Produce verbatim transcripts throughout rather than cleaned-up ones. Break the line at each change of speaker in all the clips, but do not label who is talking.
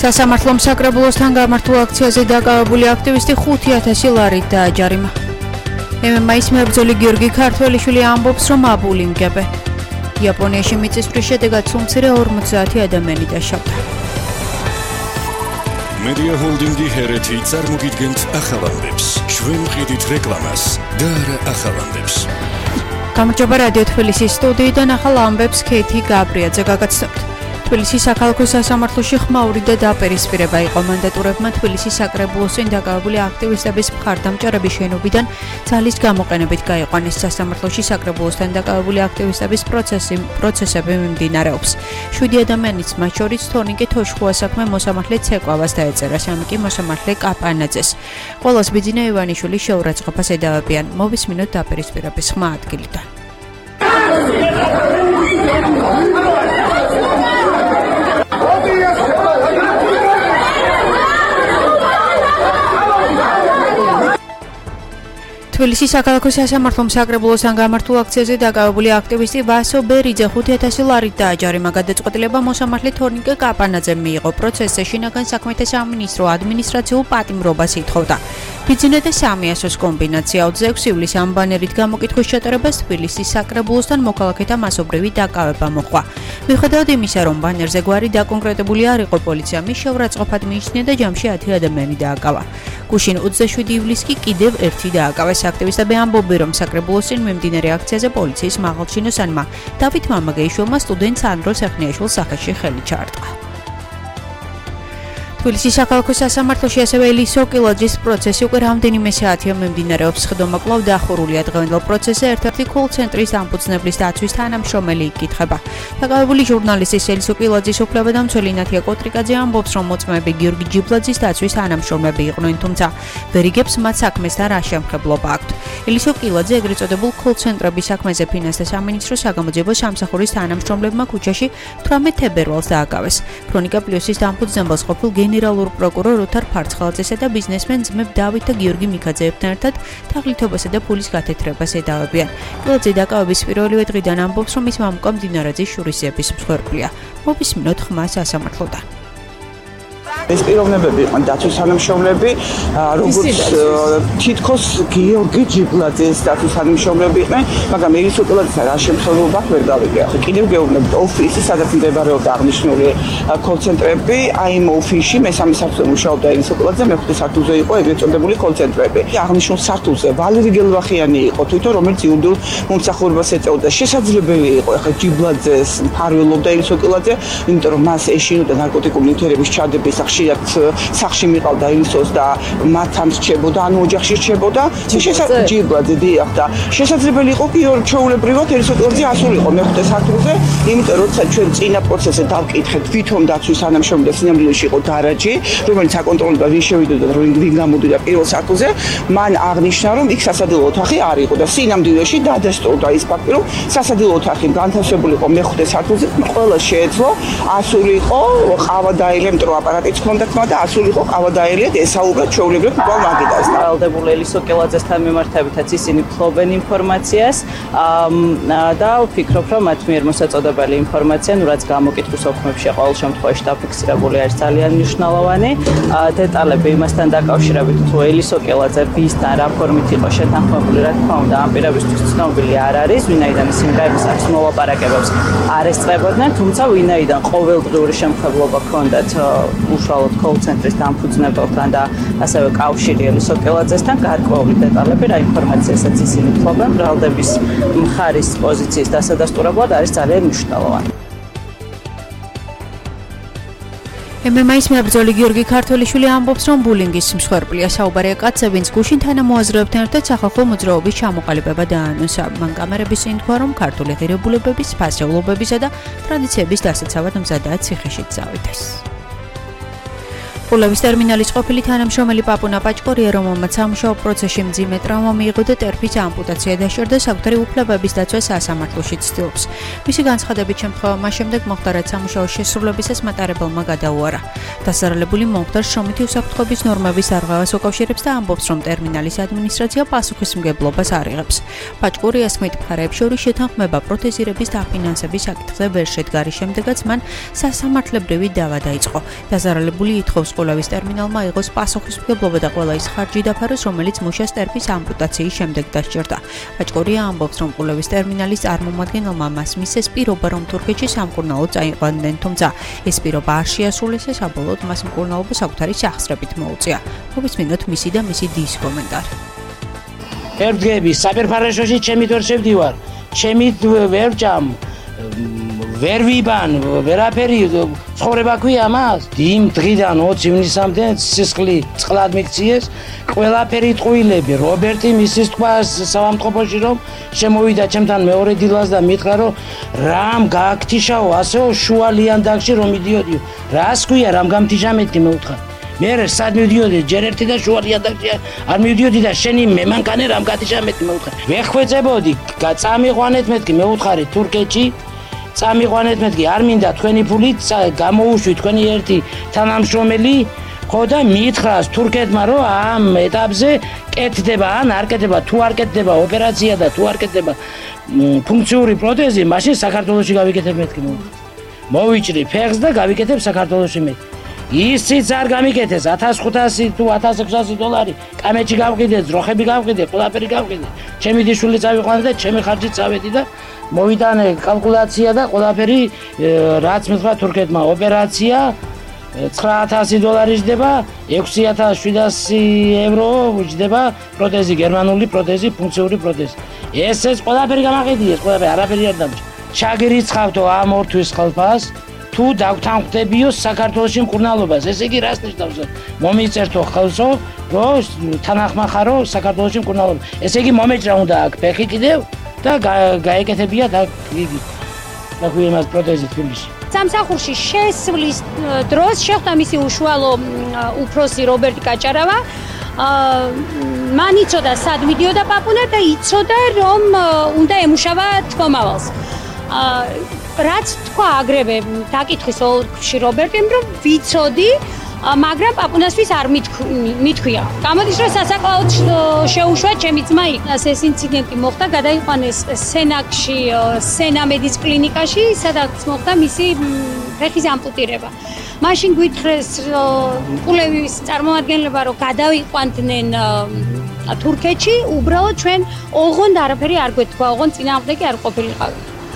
სასამართლომ საკრებულოსთან გამართულ აქციაზე დაკავებული აქტივისტი ხუთი ათასი ლარით დააჯარიმა. ემ-ის მებრძოლი გიორგი ქართველიშვილი ამბობს, რომ აბულინგებენ. იაპონიაში მიწისძვრის შედეგად სულ მცირე ორმოცდაათი ადამიანი დაშავდა.
Media Holding-ი ჰერეთი წარმოგიდგენთ ახალამდებს. ჩვენ ვყიდით რეკლამას და არა ახალამდებს.
გამარჯობა რადიო თბილისის სტუდიიდან ახალ ამბებს ქეთი გაბრიაძე გაგაცნობთ. თბილისის საქალაქო სასამართლოში ხმაური და დაპირისპირება იყო მანდატურებმა თბილისის საკრებულოს წინ დაკავებული აქტივისტების მხარდამჭერების შენობიდან ძალის გამოყენებით გაიყვანეს. სასამართლოში საკრებულოსთან დაკავებული აქტივისტების პროცესი პროცესები მიმდინარეობს. შვიდი ადამიანის მათ შორის თორნიკე თოშხუასაქმე მოსამართლე ცეკვავას დაეწერა, სამი კი მოსამართლე კაპანაძეს. ყველას ბიძინა ივანიშვილის შეურაცხყოფას ედავებიან. მოვისმინოთ დაპირისპირების ხმა ადგილიდან. თბილისის საქალაქო სასამართლომ საკრებულოსთან გამართულ აქციაზე დაკავებული აქტივისტი ვასო ბერიძე ხუთი ათასი ლარით დააჯარიმა. გადაწყვეტილება მოსამართლე თორნიკე კაპანაძემ მიიღო. პროცესზე შინაგან საქმეთა სამინისტრო ადმინისტრაციულ პატიმრობას ითხოვდა. ბიძინა და სამიასოს კომბინაცია ოცდაექვსი ივლისს ამ ბანერით გამოკითხვის ჩატარებას თბილისის საკრებულოსთან მოქალაქეთა მასობრივი დაკავება მოჰყვა. მიუხედავად იმისა, რომ ბანერზე გვარი დაკონკრეტებული არ იყო, პოლიცია მის შეურაცხყოფად მიიჩნია და ჯამში ათი ადამიანი დააკავა. გუშინ ოცდაშვიდი ივლისს კი კიდევ ერთი დააკავეს. აქტივისტები ამბობენ, რომ საკრებულოს წინ მიმდინარე აქციაზე პოლიციის მაღალჩინოსანმა დავით მამაგეიშვილმა სტუდენტ სანდრო სეხნიაშვილს სახეში ხელი ჩაარტყა. თბილისის საქალაქო სასამართლოში ასევე ელისო კილაძის პროცესი უკვე რამდენიმე საათია მიმდინარეობს. სხდომა კვლავ დახურულია. დღევანდელ პროცესზე ერთ-ერთი კოლ-ცენტრის დამფუძნებლის დაცვის თანამშრომელი იკითხება. დაკავებული ჟურნალისტის ელისო კილაძის უფლებადამცველი ნათია კოტრიკაძე ამბობს, რომ მოწმეები გიორგი ჯიბლაძის დაცვის თანამშრომლები იყვნენ, თუმცა ვერ იგებს მათ საქმესთან რა შემხებლობა აქვთ. ელისო კილაძე ეგრეთ წოდებულ კოლ-ცენტრების საქმეზე ფინანსთა სამინისტროს საგამოძიებო სამსახურის თანამშრომლებმა ქუჩაში თვრამეტ თებერვალს დააკავეს. ქრონიკა პლუსის დამფუძნებელს ყოფილ გენერალურ პროკურორ ოთარ ფარცხალაძესა და ბიზნესმენ ძმებ დავით და გიორგი მიქაძეებთან ერთად თაღლითობასა და ფულის გათეთრებას ედავებიან. კილაძე დაკავების პირველივე დღიდან ამბობს, რომ ის მამუკა მდინარაძის შურისძიების მსხვერპლია. მოვისმინოთ ხმა სასამართლოდან.
ეს პიროვნებები იყვნენ დაცვის თანამშრომლები, როგორც თითქოს გიორგი ჯიბლაძის დაცვის თანამშრომლები იყვნენ, მაგრამ ელისო კილაძესთან რა შემთხვევებია ვერ გავიგე. კიდევ გეუბნებით ოფისი, სადაც მდებარეობდა აღნიშნული კოლ-ცენტრები, აი იმ ოფისში მესამე სართულზე მუშაობდა ელისო კილაძე, მეხუთე სართულზე იყო ეგრეთ წოდებული კოლ-ცენტრები. აღნიშნულ სართულზე ვალერი გელვახიანი იყო თვითონ, რომელიც იურიდიულ მომსახურებას ეწეოდა. შესაძლებელი იყო ახლა ჯიბლაძეს მფარველობდა ელისო კილაძე, იმიტომ რომ მას ეშინოდა ნარკოტიკული ნივთიერების ჩადების ხშირად სახში მიყავდა ელისოს და მათთან რჩებოდა, ანუ ოჯახში რჩებოდა. შესაძლებელი დიახ და შესაძლებელი იყო კი ჩვეულებრივად ელისო კილაძე ასულიყო მეხუთე სართულზე, იმიტომ რომ როცა ჩვენ წინა პროცესზე დავკითხეთ, თვითონ დაცვის თანამშრომელი სინამდვილეში იყო დარაჯი, რომელიც აკონტროლებდა ვინ შევიდოდა და ვინ გამოდიდა პირველ სართულზე, მან აღნიშნა, რომ იქ სასადილო ოთახი არ იყო და სინამდვილეში დადასტურდა ის ფაქტი, რომ სასადილო ოთახი განთავსებული იყო მეხუთე სართულზე, ყველა შეეძლო ასულიყო ყავადაელი, იმიტომ რომ აპარატიც ჰქონდათ და ასულიყო ყავადაელიად ესაუბრა ჩვეულებრივად კვლავ მაგიდას.
დაალდებული ელისო კილაძესთან მიმართებითაც ისინი ფლობენ ინფორმაციას და ვფიქრობ, რომ მათ მიერ მოსაწოდებელი ინფორმაცია, ნუ რაც გამოკითხვის ოქმებში ყოველ შემთხვევაში დაფიქსირებული არის ძალიან მნიშვნელოვანი. დეტალები იმასთან დაკავშირებით, თუ ელისო კილაძე ვისთან რა ფორმით იყო შეთანხმებული, რა თქმა უნდა, ამ პირებისთვის ცნობილი არ არის, ვინაიდან ისინი გაების არც მოლაპარაკებებს არ ესწრებოდნენ, თუმცა ვინაიდან ყოველდღიური შემხებლობა ჰქონდათ უშუალოდ კოლ-ცენტრის დამფუძნებელთან და ასევე კავშირი ელისო კილაძესთან, გარკვეული დეტალები რა ინფორმაციასაც ისინი ფლობენ, ბრალდების მხარის პოზიციის დასადასტურებლად არის ძალიან მნიშვნელოვანი.
ემ-ის მებრძოლი გიორგი ქართველიშვილი ამბობს, რომ ბულინგის მსხვერპლია. საუბარია კაცზე, ვინც გუშინ თანამოაზრეებთან ერთად სახალხო მოძრაობის ჩამოყალიბება დაანონსა. მან კამერების წინ თქვა, რომ ქართული ღირებულებების, ფასეულობებისა და ტრადიციების დასაცავად მზადაა ციხეშიც წავიდეს. ყულევის ტერმინალის ყოფილი თანამშრომელი პაპუნა პაჭკორია, რომელმაც სამუშაო პროცესში მძიმე ტრავმა მიიღო და ტერფის ამპუტაცია დასჭირდა, საკუთარი უფლებების დაცვას სასამართლოში ცდილობს. მისი განცხადებით, შემთხვევა მას შემდეგ მოხდა, რაც სამუშაოს შესრულებისას მატარებელმა გადაუარა. დასარალებული მომხდარ შრომითი უსაფრთხოების ნორმების დარღვევას უკავშირებს და ამბობს, რომ ტერმინალის ადმინისტრაცია პასუხისმგებლობას არ იღებს. პაჭკორიას თქმით, მხარეებს შორის შეთანხმება პროთეზირების დაფინანსების საკითხზე ვერ შედგა, რის შემდეგაც მან სასამართლებრივი დავა დაიწყო. დასარალებული ითხოვს ყულევის ტერმინალმა იღოს პასუხისმგებლობა და ყველა ის ხარჯი დაფაროს, რომელიც მუშას ტერფის ამპუტაციის შემდეგ დასჭირდა. პაჭკორია ამბობს, რომ ყულევის ტერმინალის წარმომადგენელმა მას მისცეს პირობა, რომ თურქეთში სამკურნალოდ წაიყვანდნენ, თუმცა ეს პირობა არ შეასრულეს და საბოლოოდ მას მკურნალობა საკუთარი სახსრებით მოუწია. მოვისმინოთ მისი და მისი დის კომენტარი.
ერდგები საფერფარეშოში ჩემით ვერ შევდივარ, ჩემით ვერ ჭამ, ვერ ვიბან, ვერაფერი ცხოვრება ქვია მას. იმ დღიდან ოცი ივნისამდე სისხლი წყლად მიქციეს, ყველაფერი ტყუილები. რობერტი მისის თქვა საავადმყოფოში, რომ შემოვიდა ჩემთან მეორე დილას და მითხრა, რომ რამ გააქთიშაო ასეო შუა ლიანდაგში რომ მიდიოდიო. რას ქვია, რამ გამთიშა მეთქი მეუთხარ. მე სად მივდიოდი, ჯერ ერთი და შუა ლიანდაგში არ მივდიოდი და შენი მემანქანე რამ გათიშა მეთქი მეუთხარ. ვეხვეწებოდი, წამიყვანეთ მეთქი მეუთხარი თურქეთში. წამიყვანეთ მეთქი, არ მინდა თქვენი ფულით გამოუშვი თქვენი ერთი თანამშრომელი, ხო და მითხრას თურქეთმა, რომ ამ ეტაპზე კეთდება ან არ კეთდება, თუ არ კეთდება ოპერაცია და თუ არ კეთდება ფუნქციური პროთეზი, მაშინ საქართველოში გავიკეთებ მეთქი. მოვიჭრი ფეხს და გავიკეთებ საქართველოში მეთქი. ისიც არ გამიკეთეს, ათას ხუთასი თუ ათას ექვსასი დოლარი კამეჩი გავყიდე, ძროხები გავყიდე, ყველაფერი გავყიდე. ჩემი დიშვილი წავიყვანე და ჩემი ხარჯით წავედი და მოვიტანე კალკულაცია და ყველაფერი რაც მითხრა თურქეთმა ოპერაცია ცხრა ათასი დოლარი ჯდება, ექვსი ათას შვიდასი ევრო ჯდება პროთეზი, გერმანული პროთეზი, ფუნქციური პროთეზი. ეს ეს ყველაფერი გამაყიდი, ეს ყველაფერი არაფერი არ დამჭა. ჩაგირიცხავთო ამ ორ თვის ხალხას თუ დავთანხმდებიო საქართველოში მკურნალობას. ესე იგი რას ნიშნავს? მომიწერთო ხელსო, რომ თანახმახარო საქართველოში მკურნალობა. ესე იგი მომეჭრა უნდა აქ ფეხი კიდევ და გაეკეთებია და იგი დაგვი მას პროთეზი თბილისში.
სამსახურში შესვლის დროს შეხვდა მისი უშუალო უფროსი რობერტი კაჭარავა. მან იცოდა სად მიდიოდა პაპუნა და იცოდა რომ უნდა ემუშავა თქომავალს. რაც თქვა აგრევე დაკითხვის ოლქში რობერტიმ, რომ ვიცოდი, მაგრამ პაპუნასთვის არ მithქვია. გამოდის, რომ სასაკლაოდ შეუშვა ჩემი ძმა იქნას. ეს ინციდენტი მოხდა, გადაიყვანეს სენაკში, სენამედის კლინიკაში, სადაც მოხდა მისი ფეხის ამპუტირება. მაშინ გვითხრეს ყულევის წარმომადგენლება, რომ გადავიყვანდნენ თურქეთში, უბრალოდ ჩვენ ოღონდ არაფერი არ გვეთქვა, ოღონდ წინააღმდეგი არ ყოფილიყავით.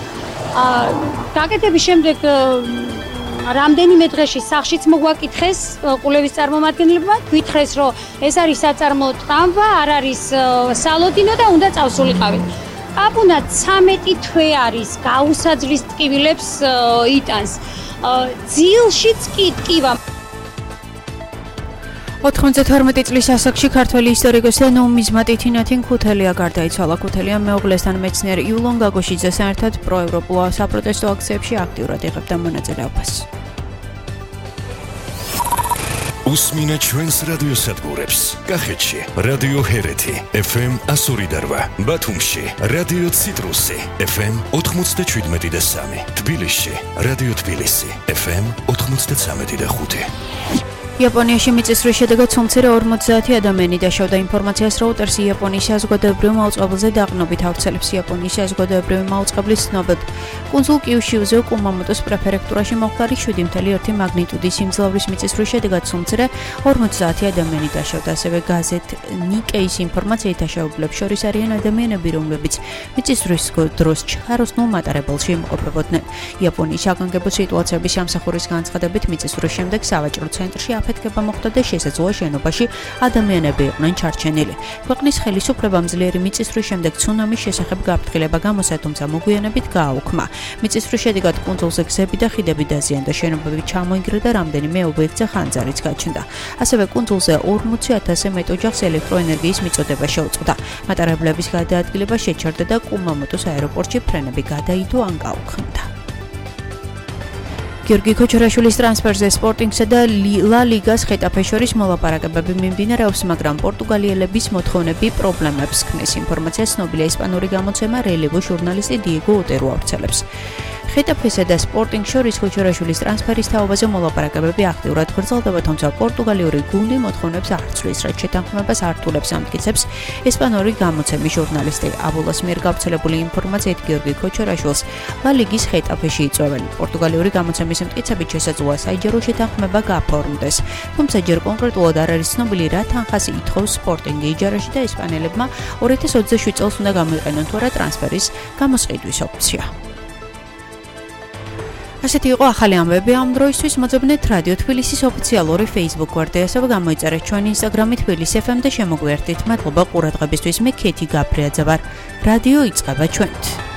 გაკეთების შემდეგ რამდენიმე დღეში სახლშიც მოგვაკითხეს ყულევის წარმომადგენლებმა, გვითხრეს, რომ ეს არის საწარმოო ტრავმა, არ არის სალოდინო და უნდა წავსულიყავით. პაპუნა ცამეტი თვე არის გაუსაძლის ტკივილებს იტანს. ძილშიც კი ტკივა.
ოთხმოცდათორმეტი წლის ასაკში ქართველი ისტორიკოსი და ნუმიზმატი თინათინ ქუთელია გარდაიცვალა. ქუთელია მეუღლესთან მეცნიერ იულონ გაგოშიძესთან ერთად პროევროპულ საპროტესტო აქციებში აქტიურად იღებდა მონაწილეობას.
უსმინე ჩვენს რადიოსადგურებს. კახეთში რადიო ჰერეთი ეფ ემ εκατო ორი და რვა, ბათუმში რადიო ციტრუსი ეფ ემ ოთხმოცდაჩვიდმეტი და სამი, თბილისში რადიო თბილისი ეფ ემ ოთხმოცდაცამეტი და ხუთი.
იაპონიაში მიწისძვრის შედეგად სულ ორმოცდაათი ადამიანი დაშავდა. ინფორმაციას Reuters იაპონიის საზოგადოებრივ მაუწყებელზე დაყრდნობით ავრცელებს. იაპონიის საზოგადოებრივი მაუწყებლის ცნობად, კუნძულ კიუშიუზე კუმამოტოს პრეფექტურაში მოხდა შვიდი ფاصლე ერთი მაგნიტუდის სიმძლავრის მიწისძვრის შედეგად სულ ორმოცდაათი ადამიანი დაშავდა. ასევე გაზეთ ნიკეის ინფორმაციით დაშავებულებს შორის არიან ადამიანები, რომლებიც მიწისძვრის დროს ჩხაროსნულ მატარებელში იმყოფებოდნენ. იაპონიის საგანგებო სიტუაციების სამსახურის განცხადებით, მიწისძვრის შემდეგ სავაჭრო ცენტრში აფეთქება მოხდა და შესაძლოა შენობაში ადამიანები იყვნენ ჩარჩენილი. ქვეყნის ხელისუფლებამ ძლიერი მიწისძვრის შემდეგ ცუნამის შესახებ გაფრთხილება გამოსცა, თუმცა მოგვიანებით გააუქმა. მიწისძვრის შედეგად კუნძულზე გზები და ხიდები დაზიანდა, შენობები ჩამოინგრა და რამდენიმე ობიექტზე ხანძარიც გაჩნდა. ასევე კუნძულზე ორმოცი ათასზე მეტ ოჯახს ელექტროენერგიის მიწოდება შეუწყდა. მატარებლების გადაადგილება შეჩერდა და კუმამოტოს აეროპორტში ფრენები გადაიდო ან გაუქმდა. გიორგი ქოჩორაშვილის ტრანსფერზე სპორტინგსა და ლა ლიგას ხეტაფეს შორის მოლაპარაკებები მიმდინარეობს, მაგრამ პორტუგალიელების მოთხოვნები პრობლემებს ქმნის. ინფორმაციას ცნობილია ესპანური გამოცემა რელევო ჟურნალისტი დიეგო ოტერო ავრცელებს. ხეტაფესა და სპორტინგს შორის ქოჩორაშვილის ტრანსფერის თაობაზე მოლაპარაკებები აქტიურად გრძელდება, თუმცა პორტუგალიური გუნდი მოთხოვნებს არ ცვლის, რაც შეთანხმებას ართულებს, ამტკიცებს ესპანური გამოცემის ჟურნალისტი. აბულას მიერ გავრცელებული ინფორმაციით გიორგი ქოჩორაშვილს ლა ლიგის ხეტაფეში იწვევენ. პორტუგალიური გამოცემის მტკიცებით შესაძლოა საიჯარო შეთანხმება გაფორმდეს, თუმცა ჯერ კონკრეტულად არ არის ცნობილი რა თანხას ითხოვს სპორტინგი იჯარაში და ესპანელებმა ორი ათას ოცდაშვიდ წელს უნდა გამოიყენონ თუ არა ტრანსფერის გამოსყიდვის ოფცია. ასეთი იყო ახალი ამბები ამ დროისთვის. მოძებნეთ რადიო თბილისის ოფიციალური Facebook გვერდი, ასევე გამოიწერეთ ჩვენი Instagram-ი თბილისი ეფ ემ და შემოგვიერთდით. მადლობა ყურადღებისთვის. მე ქეთი გაბრიაძე ვარ. რადიო იწყება ჩვენით.